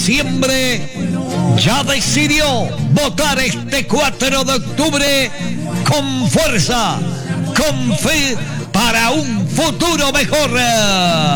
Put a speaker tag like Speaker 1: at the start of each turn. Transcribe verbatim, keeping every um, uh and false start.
Speaker 1: diciembre ya decidió votar este cuatro de octubre con fuerza, con fe para un futuro mejor.